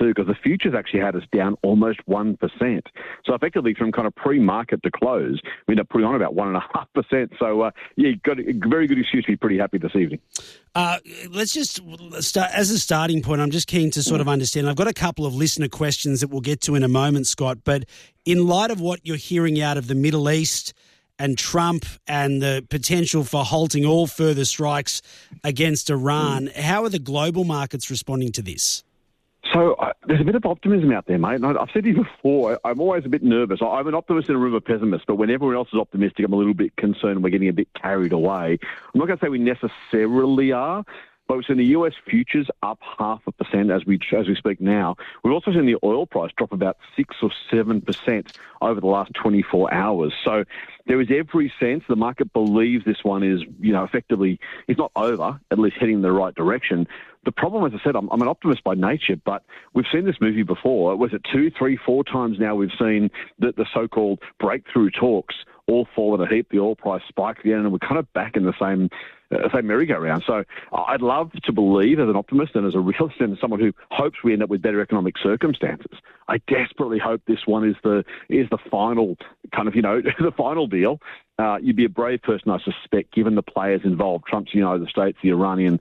too, because the futures actually had us down almost 1%. So effectively, from kind of pre-market to close, we ended up putting on about 1.5%. So, you've got a very good excuse to be pretty happy this evening. Let's just start as a starting point. I'm just keen to sort of understand. I've got a couple of listener questions that we'll get to in a moment, Scott. But in light of what you're hearing out of the Middle East and Trump and the potential for halting all further strikes against Iran, how are the global markets responding to this? So there's a bit of optimism out there, mate. And I've said to you before, I'm always a bit nervous. I'm an optimist in a room of pessimists, but when everyone else is optimistic, I'm a little bit concerned we're getting a bit carried away. I'm not going to say we necessarily are, but we've seen the US futures up 0.5% as we speak now. We've also seen the oil price drop about 6 or 7% over the last 24 hours. So there is every sense the market believes this one is, effectively, it's not over, at least heading in the right direction. The problem, as I said, I'm an optimist by nature, but we've seen this movie before. Was it 2, 3, 4 times now we've seen the so-called breakthrough talks all fall in a heap, the oil price spike again, and we're kind of back in the same merry-go-round. So I'd love to believe, as an optimist and as a realist and as someone who hopes we end up with better economic circumstances, I desperately hope this one is the final kind of, the final deal. You'd be a brave person, I suspect, given the players involved, Trump's United States, the Iranian,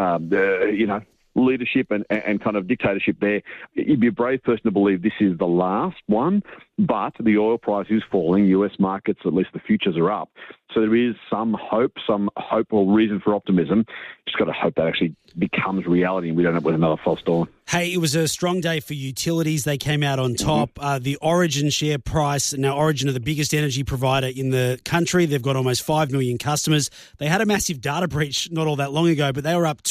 leadership and kind of dictatorship there. You'd be a brave person to believe this is the last one, but the oil price is falling. US markets, at least the futures are up. So there is some hope or reason for optimism. Just got to hope that actually becomes reality and we don't end up with another false dawn. Hey, it was a strong day for utilities. They came out on top. The Origin share price, now Origin are the biggest energy provider in the country. They've got almost 5 million customers. They had a massive data breach not all that long ago, but they were up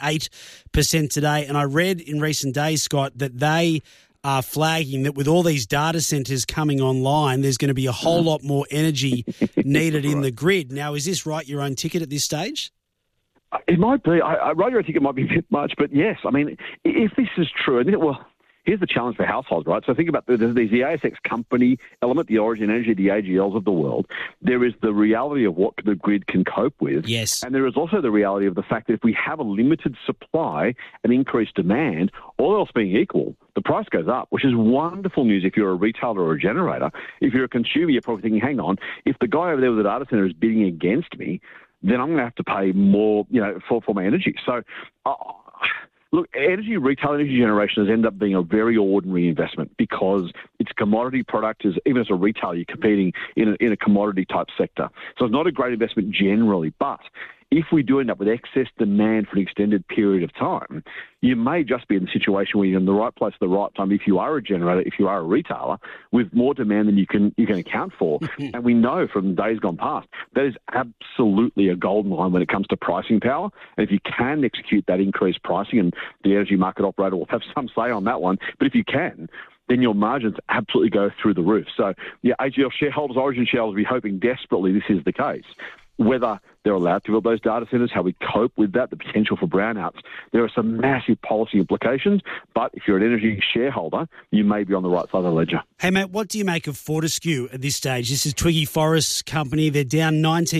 2.8% today. And I read in recent days, Scott, that they are flagging that with all these data centres coming online, there's going to be a whole lot more energy needed in the grid. Now, is this write your own ticket at this stage? It might be. I write your own ticket might be a bit much, but yes. I mean, if this is true, and here's the challenge for households, right? So think about there's the ASX company element, the Origin Energy, the AGLs of the world. There is the reality of what the grid can cope with. Yes. And there is also the reality of the fact that if we have a limited supply and increased demand, all else being equal, the price goes up, which is wonderful news if you're a retailer or a generator. If you're a consumer, you're probably thinking, hang on, if the guy over there with the data center is bidding against me, then I'm going to have to pay more, for my energy. So, look, retail energy generation has ended up being a very ordinary investment because it's a commodity product. Even as a retailer, you're competing in a commodity type sector. So it's not a great investment generally, but if we do end up with excess demand for an extended period of time, you may just be in the situation where you're in the right place at the right time if you are a generator, if you are a retailer, with more demand than you can account for. And we know from days gone past, that is absolutely a golden line when it comes to pricing power. And if you can execute that increased pricing, and the energy market operator will have some say on that one, but if you can, then your margins absolutely go through the roof. So, AGL shareholders, Origin shareholders will be hoping desperately this is the case. Whether they're allowed to build those data centres, how we cope with that, the potential for brownouts. There are some massive policy implications, but if you're an energy shareholder, you may be on the right side of the ledger. Hey, mate, what do you make of Fortescue at this stage? This is Twiggy Forrest's company. They're down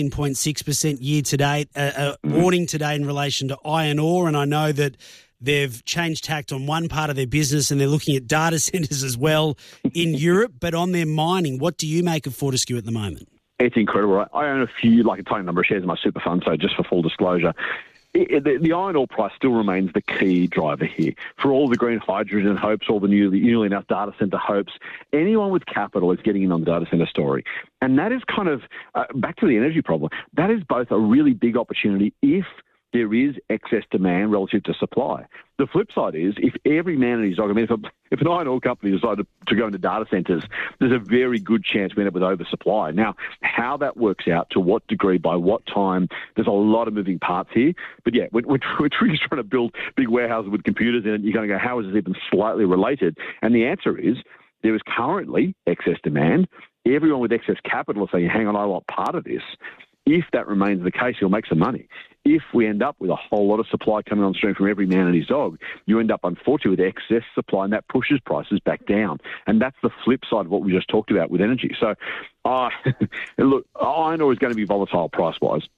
19.6% year to date. Warning today in relation to iron ore, and I know that they've changed tact on one part of their business and they're looking at data centres as well in Europe, but on their mining, what do you make of Fortescue at the moment? It's incredible, right? I own a tiny number of shares in my super fund, so just for full disclosure, the iron ore price still remains the key driver here. For all the green hydrogen hopes, all the newly announced data centre hopes, anyone with capital is getting in on the data centre story. And that is kind of, back to the energy problem, that is both a really big opportunity if there is excess demand relative to supply. The flip side is if every man and his dog, if an iron ore company decided to go into data centres, there's a very good chance we end up with oversupply. Now, how that works out, to what degree, by what time, there's a lot of moving parts here. But yeah, we're trying to build big warehouses with computers in it. You're going to go, how is this even slightly related? And the answer is there is currently excess demand. Everyone with excess capital is saying, hang on, I want part of this. If that remains the case, you'll make some money. If we end up with a whole lot of supply coming on stream from every man and his dog, you end up, unfortunately, with excess supply, and that pushes prices back down. And that's the flip side of what we just talked about with energy. So, look, iron ore is going to be volatile price-wise.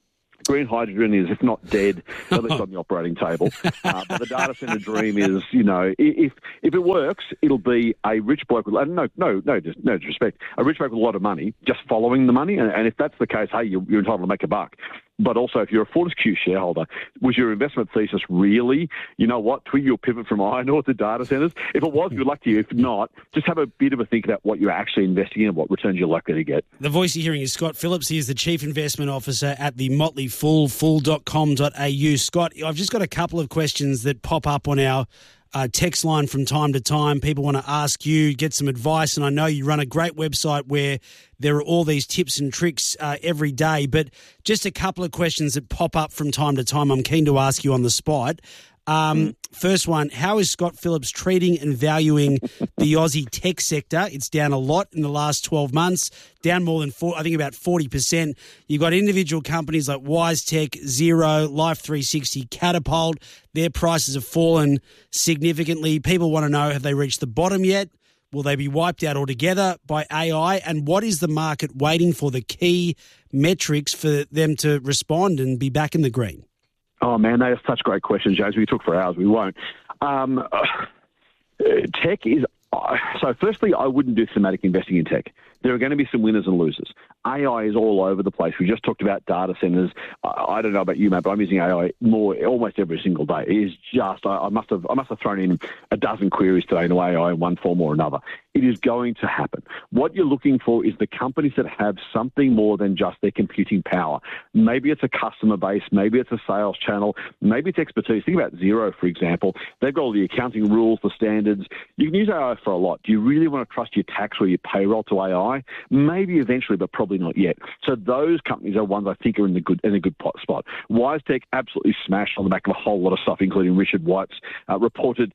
Green hydrogen is, if not dead, at least on the operating table. But the data centre dream is, if it works, it'll be a rich bloke with, no disrespect, a rich bloke with a lot of money, just following the money. And if that's the case, hey, you're entitled to make a buck. But also, if you're a Fortescue shareholder, was your investment thesis really, tweak your pivot from iron ore to data centres? If it was, good luck to you. If not, just have a bit of a think about what you're actually investing in and what returns you're likely to get. The voice you're hearing is Scott Phillips. He is the Chief Investment Officer at the Motley Fool, fool.com.au. Scott, I've just got a couple of questions that pop up on our text line from time to time. People want to ask you, get some advice, and I know you run a great website where there are all these tips and tricks every day, but just a couple of questions that pop up from time to time I'm keen to ask you on the spot. First one, how is Scott Phillips treating and valuing the Aussie tech sector? It's down a lot in the last 12 months, down more than about 40%. You've got individual companies like WiseTech, Xero, Life360, Catapult. Their prices have fallen significantly. People want to know, have they reached the bottom yet? Will they be wiped out altogether by AI? And what is the market waiting for, the key metrics for them to respond and be back in the green? Oh, man, they are such great questions, James. We took for hours. We won't. Tech is... So firstly, I wouldn't do thematic investing in tech. There are going to be some winners and losers. AI is all over the place. We just talked about data centers. I don't know about you, mate, but I'm using AI almost every single day. It is just, I must have thrown in a dozen queries today into AI in one form or another. It is going to happen. What you're looking for is the companies that have something more than just their computing power. Maybe it's a customer base. Maybe it's a sales channel. Maybe it's expertise. Think about Xero, for example. They've got all the accounting rules, the standards. You can use AI for a lot. Do you really want to trust your tax or your payroll to AI? Maybe eventually, but probably not yet. So those companies are ones I think are in a good spot. WiseTech absolutely smashed on the back of a whole lot of stuff, including Richard White's reported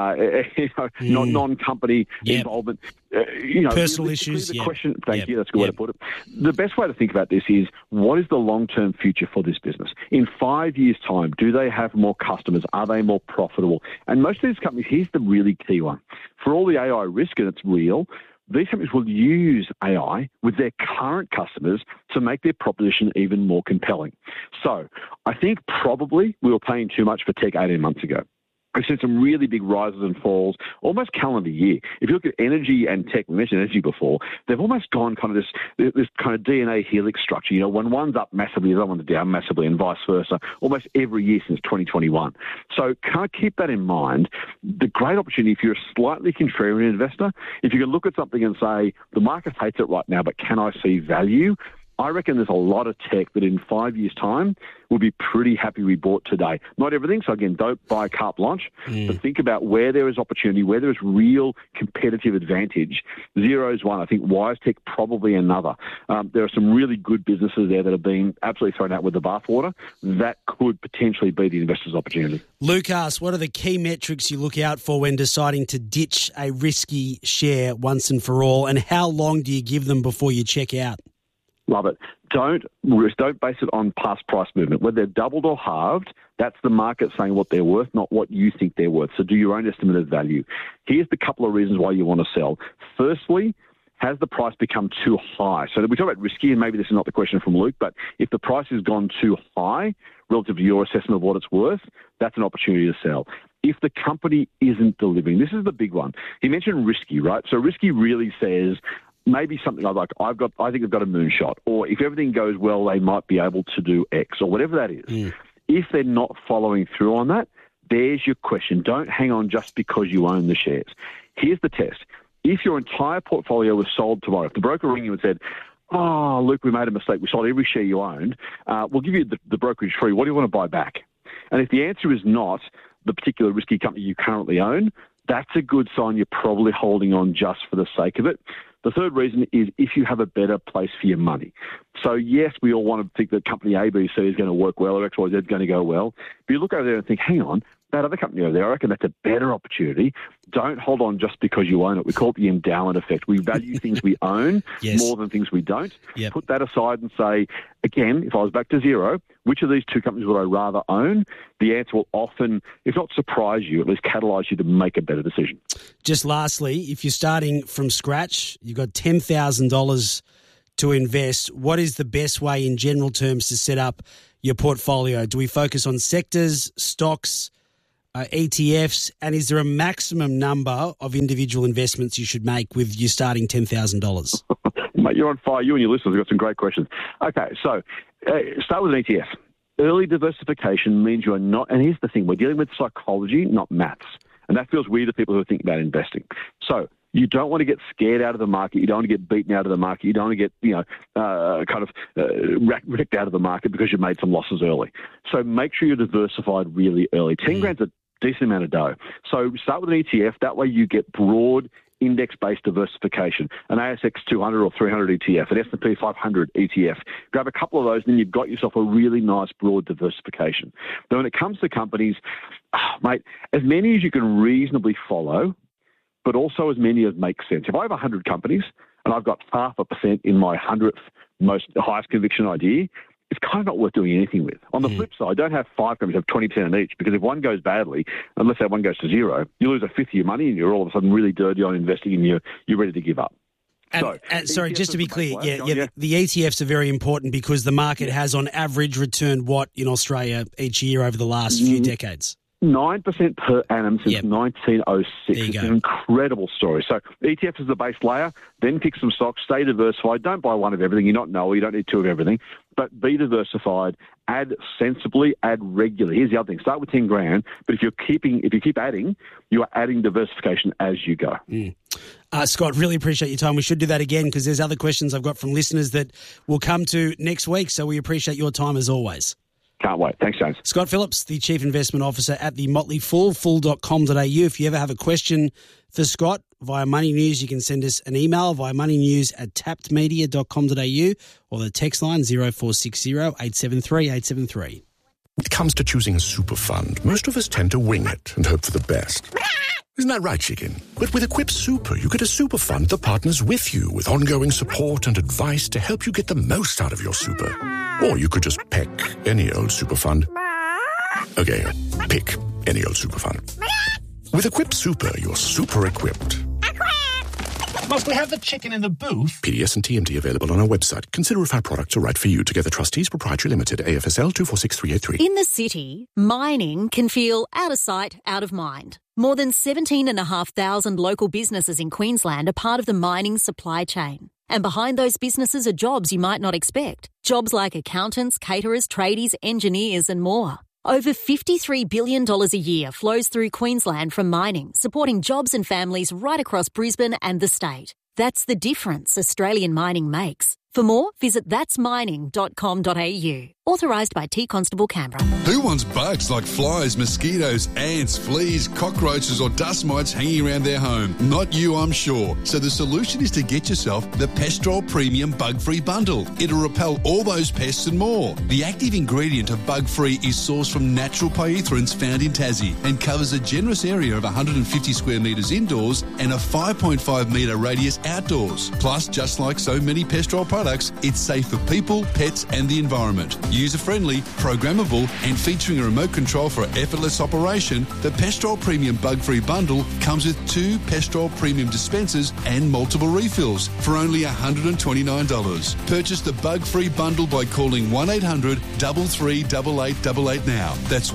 non-company involvement. Personal issues. The question, thank you. That's a good way to put it. The best way to think about this is, what is the long-term future for this business? In 5 years' time, do they have more customers? Are they more profitable? And most of these companies, here's the really key one. For all the AI risk, and it's real, these companies will use AI with their current customers to make their proposition even more compelling. So I think probably we were paying too much for tech 18 months ago. We've seen some really big rises and falls, almost calendar year. If you look at energy and tech, we mentioned energy before, they've almost gone kind of this kind of DNA helix structure. When one's up massively, the other one's down massively, and vice versa, almost every year since 2021. So kind of keep that in mind. The great opportunity, if you're a slightly contrarian investor, if you can look at something and say, the market hates it right now, but can I see value? I reckon there's a lot of tech that in 5 years' time will be pretty happy we bought today. Not everything, so again, don't buy carte blanche, but think about where there is opportunity, where there is real competitive advantage. Xero's one. I think WiseTech probably another. There are some really good businesses there that have been absolutely thrown out with the bathwater. That could potentially be the investor's opportunity. Luke asks, what are the key metrics you look out for when deciding to ditch a risky share once and for all, and how long do you give them before you check out? Love it. Don't base it on past price movement. Whether they're doubled or halved, that's the market saying what they're worth, not what you think they're worth. So do your own estimate of value. Here's the couple of reasons why you want to sell. Firstly, has the price become too high? So we talk about risky, and maybe this is not the question from Luke, but if the price has gone too high relative to your assessment of what it's worth, that's an opportunity to sell. If the company isn't delivering, this is the big one. He mentioned risky, right? So risky really says, maybe something like, I think they've got a moonshot, or if everything goes well, they might be able to do X, or whatever that is. If they're not following through on that, there's your question. Don't hang on just because you own the shares. Here's the test. If your entire portfolio was sold tomorrow, if the broker rang you and said, oh, Luke, we made a mistake, we sold every share you owned, we'll give you the brokerage free, what do you want to buy back? And if the answer is not the particular risky company you currently own, that's a good sign you're probably holding on just for the sake of it. The third reason is if you have a better place for your money. So, yes, we all want to think that company A, B, C is going to work well, or X, Y, Z is going to go well. But you look over there and think, hang on, that other company over there, I reckon that's a better opportunity. Don't hold on just because you own it. We call it the endowment effect. We value things we own more than things we don't. Yep. Put that aside and say, again, if I was back to Xero, which of these two companies would I rather own? The answer will often, if not surprise you, at least catalyse you to make a better decision. Just lastly, if you're starting from scratch, you've got $10,000 to invest, what is the best way in general terms to set up your portfolio? Do we focus on sectors, stocks, ETFs, and is there a maximum number of individual investments you should make with you starting $10,000? Mate, you're on fire. You and your listeners have got some great questions. Okay, so start with an ETF. Early diversification means you are not, and here's the thing, we're dealing with psychology, not maths. And that feels weird to people who think about investing. So you don't want to get scared out of the market. You don't want to get beaten out of the market. You don't want to get, wrecked out of the market because you've made some losses early. So make sure you're diversified really early. 10 grand's a decent amount of dough. So start with an ETF. That way you get broad index-based diversification, an ASX 200 or 300 ETF, an S&P 500 ETF. Grab a couple of those, and then you've got yourself a really nice broad diversification. Then when it comes to companies, mate, as many as you can reasonably follow, but also as many as make sense. If I have 100 companies and I've got 0.5% in my 100th highest conviction idea, it's kind of not worth doing anything with. On the flip side, don't have 5 companies, have 20% in each, because if one goes badly, unless that one goes to zero, you lose a fifth of your money and you're all of a sudden really dirty on investing and you're ready to give up. And sorry, just to be clear, the ETFs are very important because the market has on average returned what in Australia each year over the last few decades? 9% per annum since 1906. It's an incredible story. So ETFs is the base layer, then pick some stocks, stay diversified. Don't buy one of everything. You're not Noah. You don't need 2 of everything. But be diversified, add sensibly, add regularly. Here's the other thing. Start with 10 grand, but if you keep adding, you are adding diversification as you go. Scott, really appreciate your time. We should do that again because there's other questions I've got from listeners that we'll come to next week. So we appreciate your time as always. Can't wait. Thanks, James. Scott Phillips, the Chief Investment Officer at the Motley Fool, fool.com.au. If you ever have a question for Scott via Money News, you can send us an email via moneynews@tappedmedia.com.au or the text line 0460 873 873. When it comes to choosing a super fund, most of us tend to wing it and hope for the best. Isn't that right, chicken? But with Equip Super, you get a super fund that partners with you with ongoing support and advice to help you get the most out of your super. Or you could just pick any old super fund. Okay, pick any old super fund. With Equip Super, you're super equipped. Must we have the chicken in the booth? PDS and TMT available on our website. Consider if our products are right for you. Together Trustees Proprietary Limited, AFSL 246383. In the city, mining can feel out of sight, out of mind. More than 17,500 local businesses in Queensland are part of the mining supply chain. And behind those businesses are jobs you might not expect. Jobs like accountants, caterers, tradies, engineers and more. Over $53 billion a year flows through Queensland from mining, supporting jobs and families right across Brisbane and the state. That's the difference Australian mining makes. For more, visit thatsmining.com.au. Authorised by T Constable Canberra. Who wants bugs like flies, mosquitoes, ants, fleas, cockroaches or dust mites hanging around their home? Not you, I'm sure. So the solution is to get yourself the Pestrol Premium Bug-Free Bundle. It'll repel all those pests and more. The active ingredient of Bug-Free is sourced from natural pyrethroids found in Tassie and covers a generous area of 150 square metres indoors and a 5.5 metre radius outdoors. Plus, just like so many Pestrol products, it's safe for people, pets and the environment. User-friendly, programmable and featuring a remote control for effortless operation, the Pestrol Premium Bug-Free Bundle comes with 2 Pestrol Premium dispensers and multiple refills for only $129. Purchase the Bug-Free Bundle by calling 1-800-338888 now. That's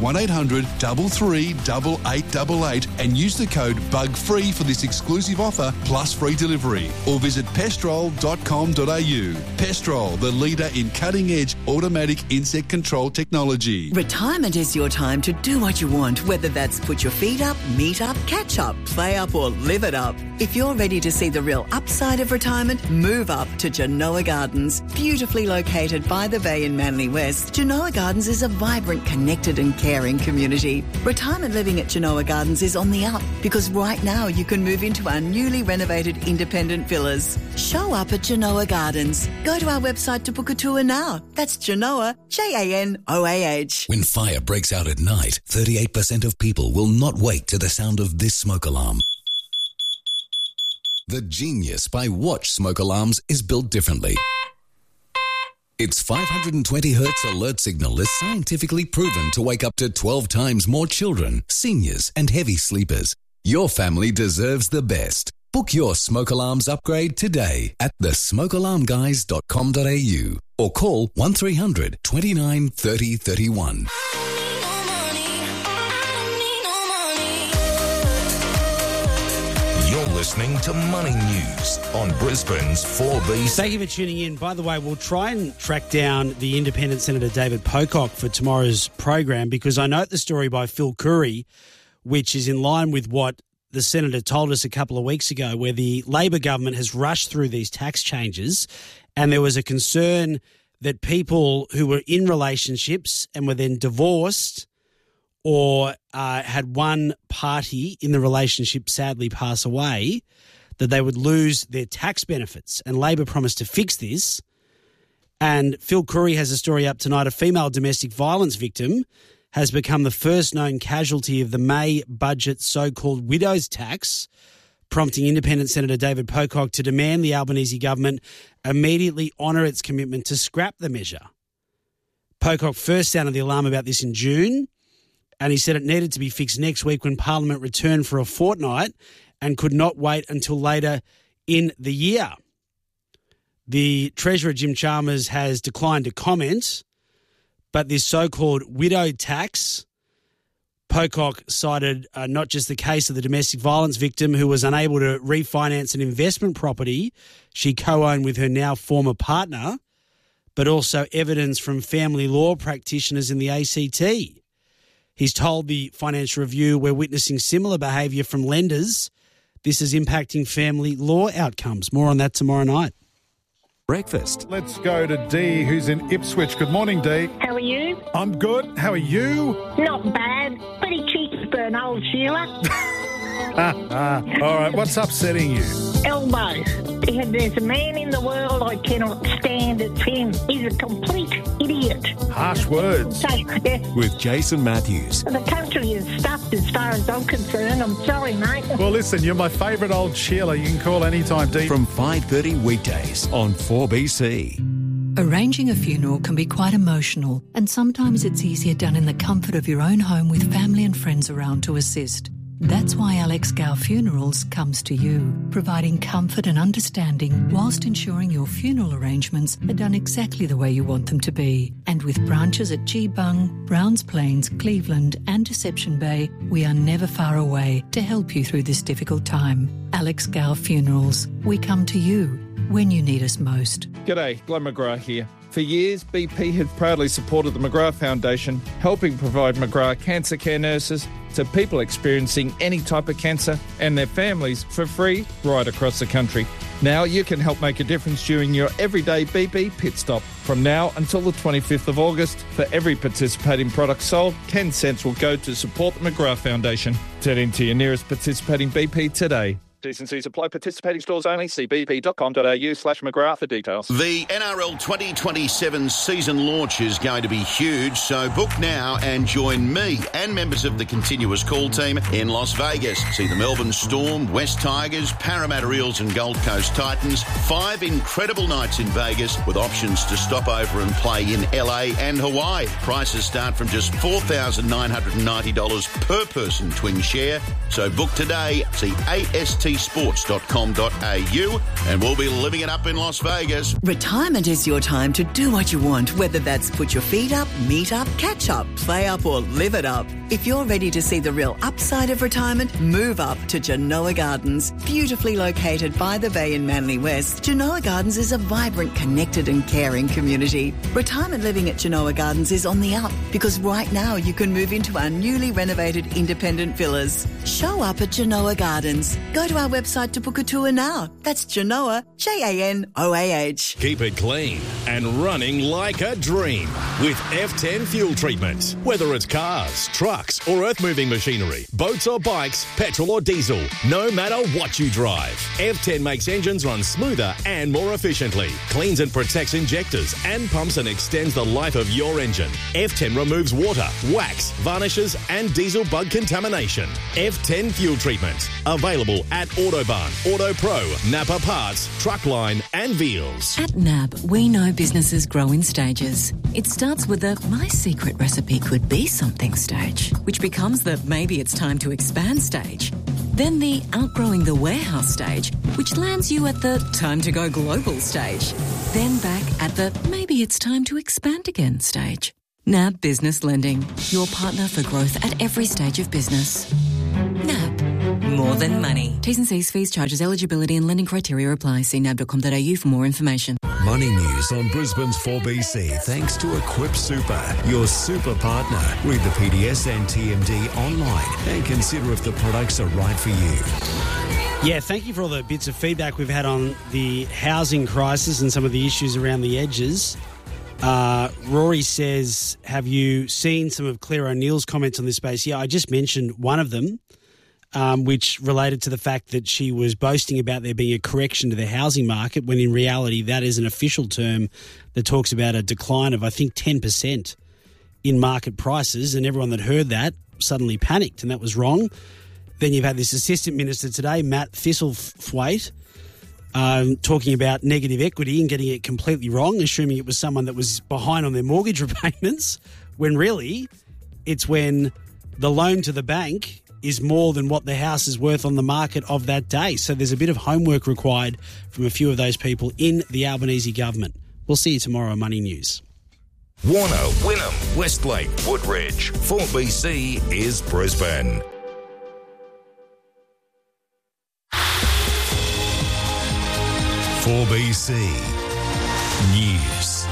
1-800-338888 and use the code BUGFREE for this exclusive offer plus free delivery. Or visit pestrol.com.au. Pestrol, the leader in cutting-edge automatic insect control technology. Retirement is your time to do what you want, whether that's put your feet up, meet up, catch up, play up or live it up. If you're ready to see the real upside of retirement, move up to Genoa Gardens. Beautifully located by the bay in Manly West, Genoa Gardens is a vibrant, connected and caring community. Retirement living at Genoa Gardens is on the up because right now you can move into our newly renovated independent villas. Show up at Genoa Gardens. Go to our website to book a tour now. That's Genoa, Janoah. When fire breaks out at night, 38% of people will not wake to the sound of this smoke alarm. The genius by Watch smoke alarms is built differently. Its 520 Hz alert signal is scientifically proven to wake up to 12 times more children, seniors and heavy sleepers. Your family deserves the best. Book your smoke alarms upgrade today at thesmokealarmguys.com.au or call 1300 29 30 31. You're listening to Money News on Brisbane's 4BC. Thank you for tuning in. By the way, we'll try and track down the independent Senator David Pocock for tomorrow's program, because I note the story by Phil Curry, which is in line with what the Senator told us a couple of weeks ago, where the Labor government has rushed through these tax changes, and there was a concern that people who were in relationships and were then divorced or had one party in the relationship sadly pass away, that they would lose their tax benefits. And Labor promised to fix this. And Phil Curry has a story up tonight. A female domestic violence victim has become the first known casualty of the May budget so-called widow's tax, prompting independent Senator David Pocock to demand the Albanese government immediately honour its commitment to scrap the measure. Pocock first sounded the alarm about this in June, and he said it needed to be fixed next week when Parliament returned for a fortnight and could not wait until later in the year. The Treasurer, Jim Chalmers, has declined to comment, but this so-called widow tax, Pocock cited not just the case of the domestic violence victim who was unable to refinance an investment property she co-owned with her now former partner, but also evidence from family law practitioners in the ACT. He's told the Financial Review, we're witnessing similar behaviour from lenders. This is impacting family law outcomes. More on that tomorrow night. Breakfast. Let's go to Dee, who's in Ipswich. Good morning, Dee. How are you? I'm good. How are you? Not bad. Pretty cheeky for an old Sheila. All right, what's upsetting you? Elbows. There's a man in the world I cannot stand. It's him. He's a complete idiot. Harsh words. So, yeah. With Jason Matthews. The country is stuffed as far as I'm concerned. I'm sorry, mate. Well, listen, you're my favourite old Sheila. You can call anytime, Dee. From 5:30 weekdays on 4BC. Arranging a funeral can be quite emotional, and sometimes it's easier done in the comfort of your own home with family and friends around to assist. That's why Alex Gow Funerals comes to you, providing comfort and understanding whilst ensuring your funeral arrangements are done exactly the way you want them to be. And with branches at Geebung, Browns Plains, Cleveland and Deception Bay, we are never far away to help you through this difficult time. Alex Gow Funerals, we come to you when you need us most. G'day, Glenn McGrath here. For years, BP has proudly supported the McGrath Foundation, helping provide McGrath cancer care nurses to people experiencing any type of cancer and their families for free right across the country. Now you can help make a difference during your everyday BP pit stop. From now until the 25th of August, for every participating product sold, 10 cents will go to support the McGrath Foundation. Head into your nearest participating BP today. T&Cs apply. Participating stores only. See bp.com.au/McGrath for details. The NRL 2027 season launch is going to be huge, so book now and join me and members of the continuous call team in Las Vegas. See the Melbourne Storm, West Tigers, Parramatta Eels and Gold Coast Titans. 5 incredible nights in Vegas with options to stop over and play in LA and Hawaii. Prices start from just $4,990 per person twin share. So book today. See astsports.com.au and we'll be living it up in Las Vegas. Retirement is your time to do what you want, whether that's put your feet up, meet up, catch up, play up or live it up. If you're ready to see the real upside of retirement, move up to Genoa Gardens. Beautifully located by the bay in Manly West, Genoa Gardens is a vibrant, connected and caring community. Retirement living at Genoa Gardens is on the up because right now you can move into our newly renovated independent villas. Show up at Genoa Gardens. Go to our website to book a tour now. That's Genoa, Janoah. Keep it clean and running like a dream with F10 fuel treatment. Whether it's cars, trucks or earth-moving machinery, boats or bikes, petrol or diesel, no matter what you drive, F10 makes engines run smoother and more efficiently, cleans and protects injectors and pumps and extends the life of your engine. F10 removes water, wax, varnishes and diesel bug contamination. F10 fuel treatment. Available at at Autobarn, Auto Pro, Napa Parts, Truckline and Veals. At NAB, we know businesses grow in stages. It starts with the my secret recipe could be something stage, which becomes the maybe it's time to expand stage. Then the outgrowing the warehouse stage, which lands you at the time to go global stage. Then back at the maybe it's time to expand again stage. NAB Business Lending, your partner for growth at every stage of business. NAB, more than money. T's and C's, fees, charges, eligibility and lending criteria apply. See nab.com.au for more information. Money news on Brisbane's 4BC thanks to Equip Super, your super partner. Read the PDS and TMD online and consider if the products are right for you. Yeah, thank you for all the bits of feedback we've had on the housing crisis and some of the issues around the edges. Rory says, have you seen some of Claire O'Neill's comments on this space? Yeah, I just mentioned one of them, which related to the fact that she was boasting about there being a correction to the housing market, when in reality that is an official term that talks about a decline of, I think, 10% in market prices, and everyone that heard that suddenly panicked, and that was wrong. Then you've had this Assistant Minister today, Matt Thistlethwaite, talking about negative equity and getting it completely wrong, assuming it was someone that was behind on their mortgage repayments, when really it's when the loan to the bank is more than what the house is worth on the market of that day. So there's a bit of homework required from a few of those people in the Albanese government. We'll see you tomorrow on Money News. Warner, Wynnum, Westlake, Woodridge. 4BC is Brisbane. BC News.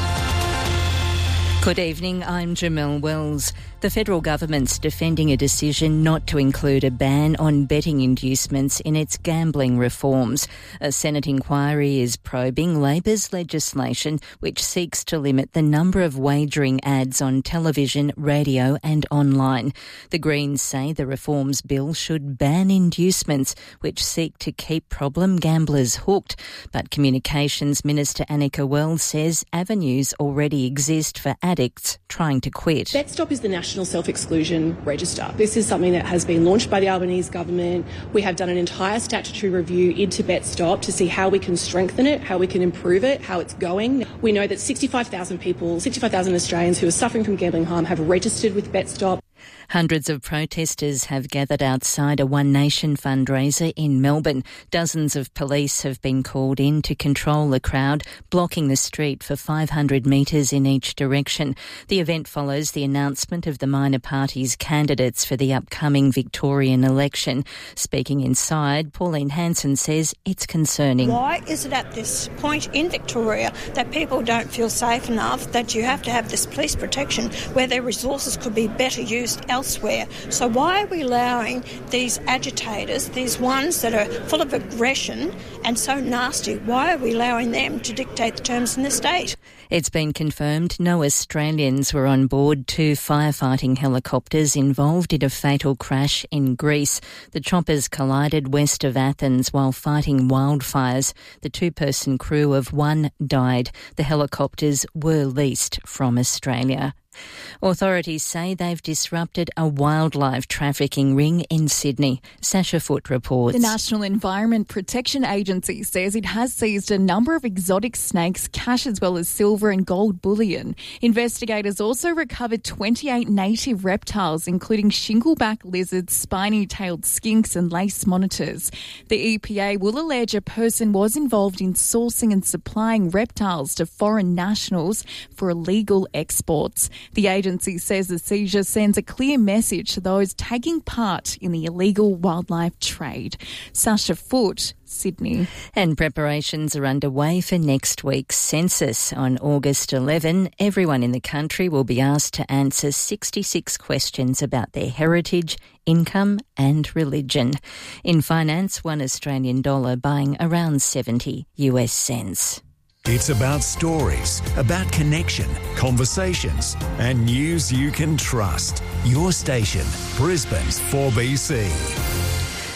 Good evening, I'm Jamelle Wells. The federal government's defending a decision not to include a ban on betting inducements in its gambling reforms. A Senate inquiry is probing Labor's legislation which seeks to limit the number of wagering ads on television, radio and online. The Greens say the reforms bill should ban inducements which seek to keep problem gamblers hooked. But Communications Minister Annika Wells says avenues already exist for addicts trying to quit. BetStop is the National Self-Exclusion Register. This is something that has been launched by the Albanese government. We have done an entire statutory review into BetStop to see how we can strengthen it, how we can improve it, how it's going. We know that 65,000 Australians who are suffering from gambling harm have registered with BetStop. Hundreds of protesters have gathered outside a One Nation fundraiser in Melbourne. Dozens of police have been called in to control the crowd, blocking the street for 500 metres in each direction. The event follows the announcement of the minor party's candidates for the upcoming Victorian election. Speaking inside, Pauline Hanson says it's concerning. Why is it at this point in Victoria that people don't feel safe enough that you have to have this police protection where their resources could be better used elsewhere? So why are we allowing these agitators, these ones that are full of aggression and so nasty, why are we allowing them to dictate the terms in the state? It's been confirmed no Australians were on board two firefighting helicopters involved in a fatal crash in Greece. The choppers collided west of Athens while fighting wildfires. The two-person crew of one died. The helicopters were leased from Australia. Authorities say they've disrupted a wildlife trafficking ring in Sydney. Sasha Foote reports. The National Environment Protection Agency says it has seized a number of exotic snakes, cash as well as silver and gold bullion. Investigators also recovered 28 native reptiles, including shingleback lizards, spiny-tailed skinks and lace monitors. The EPA will allege a person was involved in sourcing and supplying reptiles to foreign nationals for illegal exports. The agency says the seizure sends a clear message to those taking part in the illegal wildlife trade. Sasha Foote, Sydney. And preparations are underway for next week's census. On August 11, everyone in the country will be asked to answer 66 questions about their heritage, income and religion. In finance, $1 Australian buying around 70 US cents. It's about stories, about connection, conversations, and news you can trust. Your station, Brisbane's 4BC.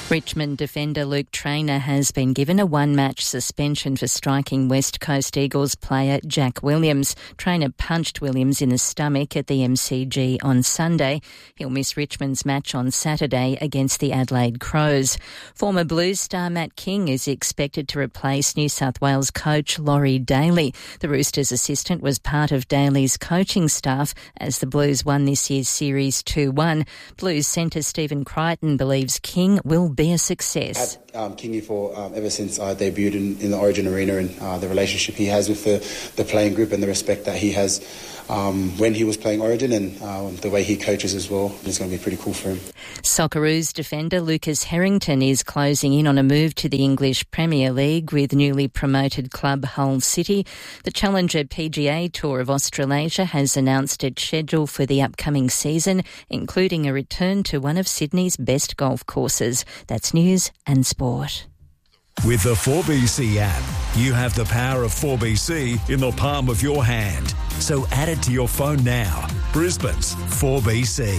Richmond defender Luke Traynor has been given a one-match suspension for striking West Coast Eagles player Jack Williams. Traynor punched Williams in the stomach at the MCG on Sunday. He'll miss Richmond's match on Saturday against the Adelaide Crows. Former Blues star Matt King is expected to replace New South Wales coach Laurie Daly. The Roosters' assistant was part of Daly's coaching staff as the Blues won this year's series 2-1. Blues centre Stephen Crichton believes King will be a success. I've had Kingy for ever since I debuted in the Origin arena, and the relationship he has with the playing group and the respect that he has when he was playing Origin, and the way he coaches as well. It's going to be pretty cool for him. Socceroos defender Lucas Harrington is closing in on a move to the English Premier League with newly promoted club Hull City. The Challenger PGA Tour of Australasia has announced its schedule for the upcoming season, including a return to one of Sydney's best golf courses. That's news and sport. With the 4BC app, you have the power of 4BC in the palm of your hand. So add it to your phone now. Brisbane's 4BC.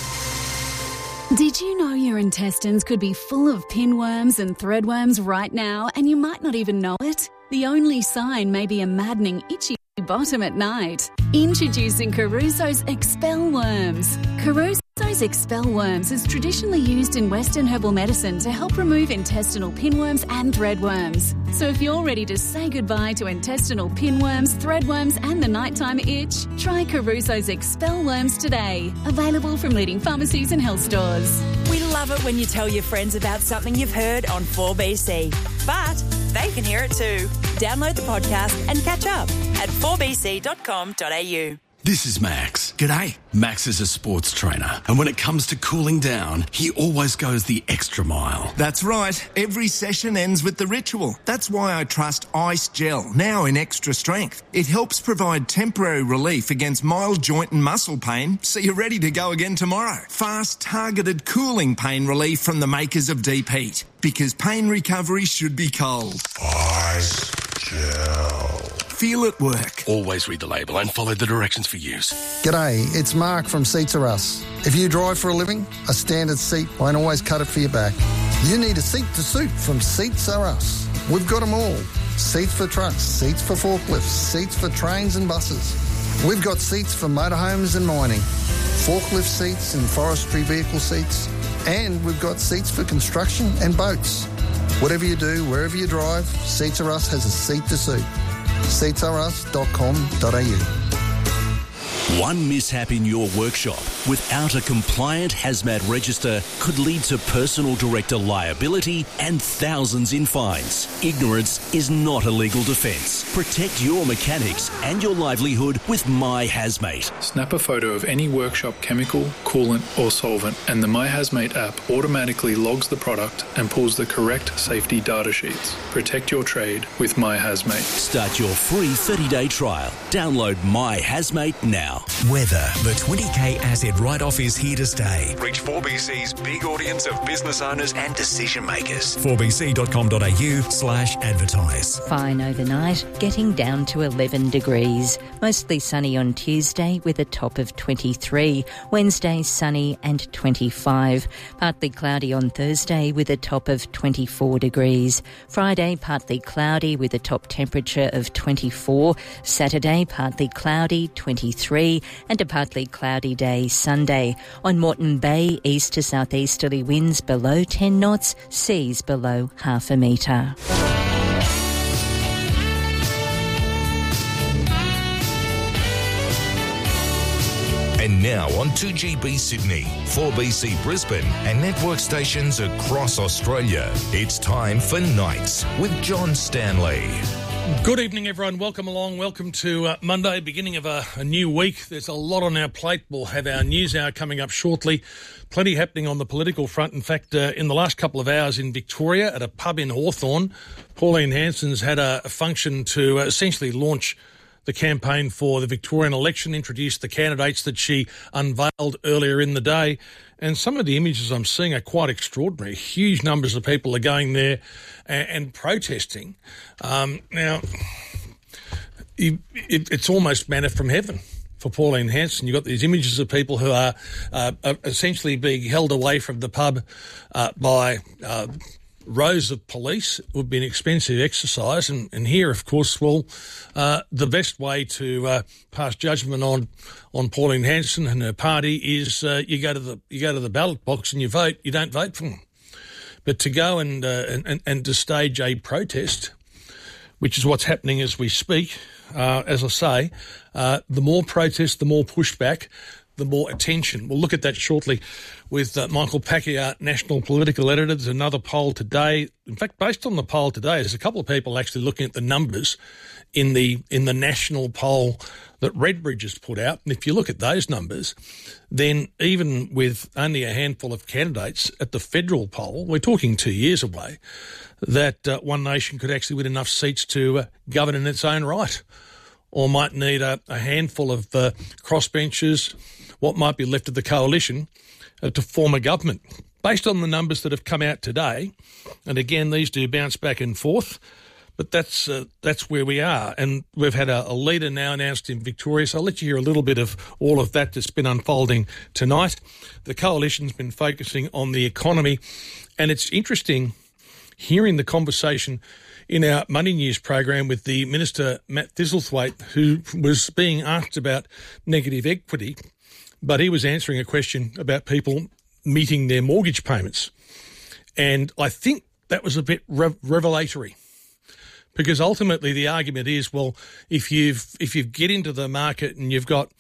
Did you know your intestines could be full of pinworms and threadworms right now, and you might not even know it? The only sign may be a maddening itchy bottom at night. Introducing Caruso's Expel Worms. Caruso's Expel Worms is traditionally used in Western herbal medicine to help remove intestinal pinworms and threadworms. So if you're ready to say goodbye to intestinal pinworms, threadworms and the nighttime itch, try Caruso's Expel Worms today. Available from leading pharmacies and health stores. We love it when you tell your friends about something you've heard on 4BC. But they can hear it too. Download the podcast and catch up at 4bc.com.au. This is Max. G'day. Max is a sports trainer, and when it comes to cooling down, he always goes the extra mile. That's right. Every session ends with the ritual. That's why I trust Ice Gel, now in extra strength. It helps provide temporary relief against mild joint and muscle pain, so you're ready to go again tomorrow. Fast, targeted cooling pain relief from the makers of Deep Heat, because pain recovery should be cold. Ice Gel. Feel it work. Always read the label and follow the directions for use. G'day, it's Mark from Seats Are Us. If you drive for a living, a standard seat won't always cut it for your back. You need a seat to suit from Seats Are Us. We've got them all. Seats for trucks, seats for forklifts, seats for trains and buses. We've got seats for motorhomes and mining, forklift seats and forestry vehicle seats, and we've got seats for construction and boats. Whatever you do, wherever you drive, Seats Are Us has a seat to suit. seatsarus.com.au. One mishap in your workshop without a compliant hazmat register could lead to personal director liability and thousands in fines. Ignorance is not a legal defence. Protect your mechanics and your livelihood with My Hazmate. Snap a photo of any workshop chemical, coolant or solvent, and the My Hazmate app automatically logs the product and pulls the correct safety data sheets. Protect your trade with My Hazmate. Start your free 30-day trial. Download My Hazmate now. Weather. The 20k asset write-off is here to stay. Reach 4BC's big audience of business owners and decision makers. 4bc.com.au/advertise. Fine overnight, getting down to 11 degrees. Mostly sunny on Tuesday with a top of 23. Wednesday sunny and 25. Partly cloudy on Thursday with a top of 24 degrees. Friday partly cloudy with a top temperature of 24. Saturday partly cloudy, 23. And a partly cloudy day Sunday. On Moreton Bay, east to southeasterly winds below 10 knots, seas below half a metre. And now on 2GB Sydney, 4BC Brisbane and network stations across Australia. It's time for Nights with John Stanley. Good evening, everyone. Welcome along. Welcome to Monday, beginning of a new week. There's a lot on our plate. We'll have our news hour coming up shortly. Plenty happening on the political front. In fact, in the last couple of hours in Victoria at a pub in Hawthorn, Pauline Hanson's had a function to essentially launch the campaign for the Victorian election, introduced the candidates that she unveiled earlier in the day. And some of the images I'm seeing are quite extraordinary. Huge numbers of people are going there and protesting. Now, it's almost manna from heaven for Pauline Hanson. You've got these images of people who are essentially being held away from the pub by rows of Police. It would be an expensive exercise. And here, of course, the best way to pass judgment on Pauline Hanson and her party is you go to the ballot box and you vote. You don't vote for them. But to go and to stage a protest, which is what's happening as we speak, as I say, the more protest, the more pushback, the more attention. We'll look at that shortly with Michael Packard, National Political Editor. There's another poll today. In fact, based on the poll today, there's a couple of people actually looking at the numbers in the national poll that Redbridge has put out. And if you look at those numbers, then even with only a handful of candidates at the federal poll, we're talking 2 years away, that One Nation could actually win enough seats to govern in its own right, or might need a handful of crossbenchers, what might be left of the coalition, to form a government. Based on the numbers that have come out today, and again, these do bounce back and forth, but that's where we are. And we've had a leader now announced in Victoria, so I'll let you hear a little bit of all of that that's been unfolding tonight. The coalition's been focusing on the economy, and it's interesting hearing the conversation in our Money News program with the Minister, Matt Thistlethwaite, who was being asked about negative equity, but he was answering a question about people meeting their mortgage payments. And I think that was a bit revelatory, because ultimately the argument is, well, if you get into the market and you've got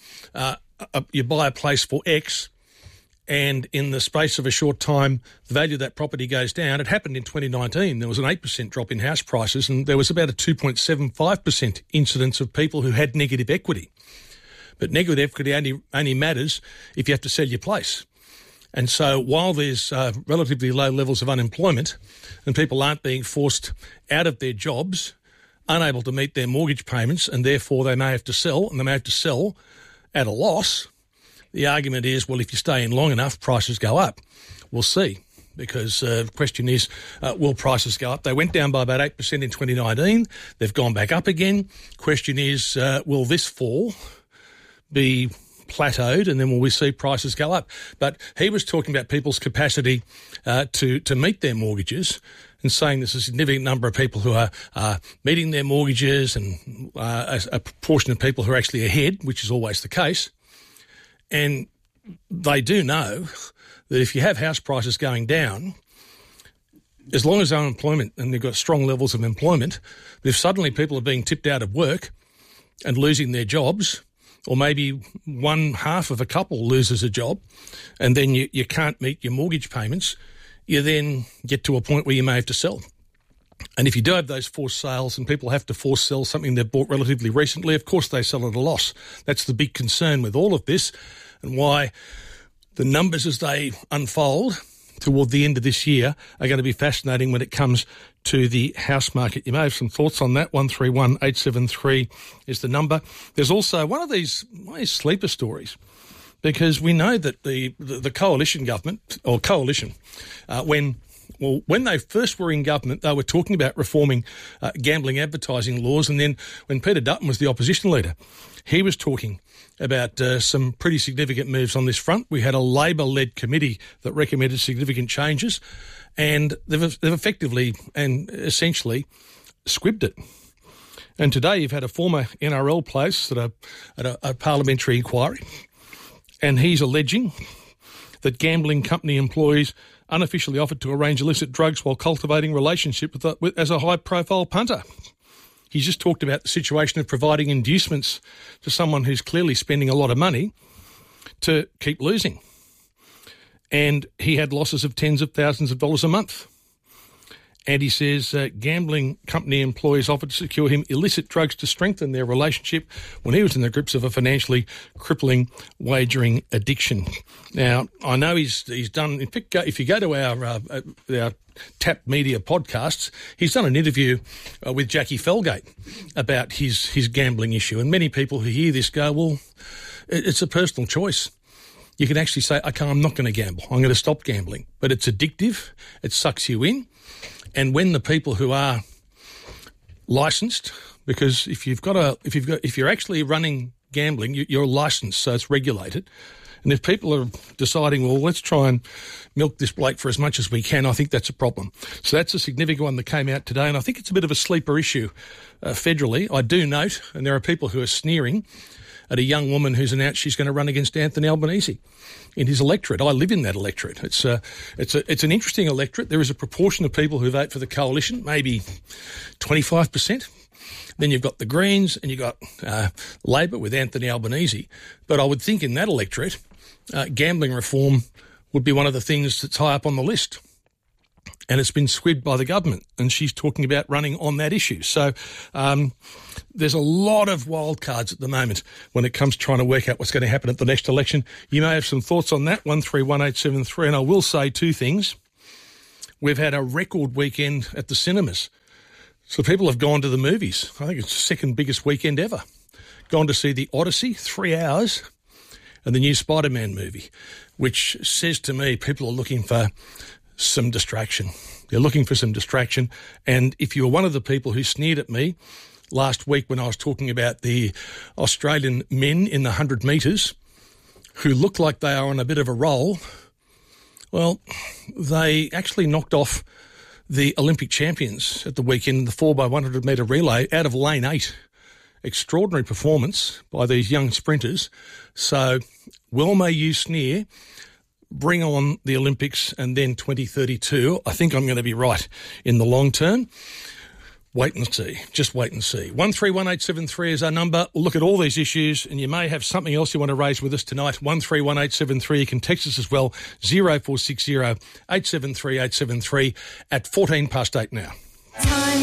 you buy a place for X, and in the space of a short time, the value of that property goes down. It happened in 2019. There was an 8% drop in house prices, and there was about a 2.75% incidence of people who had negative equity. But negative equity only matters if you have to sell your place. And so while there's relatively low levels of unemployment and people aren't being forced out of their jobs, unable to meet their mortgage payments, and therefore they may have to sell, and they may have to sell at a loss, the argument is, well, if you stay in long enough, prices go up. We'll see, because the question is, will prices go up? They went down by about 8% in 2019. They've gone back up again. Question is, will this fall be plateaued, and then will we see prices go up? But he was talking about people's capacity to meet their mortgages, and saying there's a significant number of people who are meeting their mortgages, and a proportion of people who are actually ahead, which is always the case. And they do know that if you have house prices going down, as long as unemployment, and they've got strong levels of employment, if suddenly people are being tipped out of work and losing their jobs, or maybe one half of a couple loses a job, and then you can't meet your mortgage payments, you then get to a point where you may have to sell. And if you do have those forced sales and people have to force sell something they've bought relatively recently, of course they sell at a loss. That's the big concern with all of this, and why the numbers as they unfold toward the end of this year are going to be fascinating when it comes to the house market. You may have some thoughts on that. 131873 is the number. There's also one of these sleeper stories, because we know that the coalition government, or coalition, when they first were in government, they were talking about reforming gambling advertising laws. And then when Peter Dutton was the opposition leader, he was talking about some pretty significant moves on this front. We had a Labor-led committee that recommended significant changes, and they've effectively and essentially squibbed it. And today you've had a former NRL place at a parliamentary inquiry, and he's alleging that gambling company employees unofficially offered to arrange illicit drugs while cultivating relationship as a high-profile punter. He's just talked about the situation of providing inducements to someone who's clearly spending a lot of money to keep losing. And he had losses of tens of thousands of dollars a month. And he says gambling company employees offered to secure him illicit drugs to strengthen their relationship when he was in the grips of a financially crippling wagering addiction. Now, I know he's done, in fact, if you go to our Tap Media podcasts, he's done an interview with Jackie Felgate about his gambling issue. And many people who hear this go, well, it's a personal choice. You can actually say, okay, I'm not going to gamble. I'm going to stop gambling. But it's addictive. It sucks you in. And when the people who are licensed, because if you're actually running gambling, you're licensed, so it's regulated. And if people are deciding, well, let's try and milk this bloke for as much as we can, I think that's a problem. So that's a significant one that came out today, and I think it's a bit of a sleeper issue federally. I do note, and there are people who are sneering at a young woman who's announced she's going to run against Anthony Albanese in his electorate. I live in that electorate. It's an interesting electorate. There is a proportion of people who vote for the coalition, maybe 25%. Then you've got the Greens and you've got Labor with Anthony Albanese. But I would think in that electorate, gambling reform would be one of the things that's high up on the list. And it's been squibbed by the government, and she's talking about running on that issue. So there's a lot of wild cards at the moment when it comes to trying to work out what's going to happen at the next election. You may have some thoughts on that, 131873. And I will say two things. We've had a record weekend at the cinemas. So people have gone to the movies. I think it's the second biggest weekend ever. Gone to see The Odyssey, 3 hours, and the new Spider-Man movie, which says to me people are looking for some distraction. They're looking for some distraction. And if you were one of the people who sneered at me last week when I was talking about the Australian men in the 100 metres who look like they are on a bit of a roll, well, they actually knocked off the Olympic champions at the weekend in the 4x100 metre relay out of lane 8. Extraordinary performance by these young sprinters. So, well may you sneer. Bring on the Olympics and then 2032. I think I'm going to be right in the long term. Wait and see. Just wait and see. 131873 is our number. We'll look at all these issues, and you may have something else you want to raise with us tonight. 131873. You can text us as well. 0460 873 873 at 8 now.